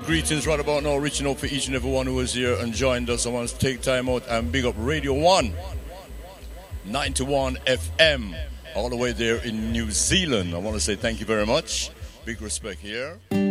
greetings right about now, reaching out for each and every one who is here and joined us. I want to take time out and big up Radio 1, 91 FM, all the way there in New Zealand. I want to say thank you very much. Big respect here.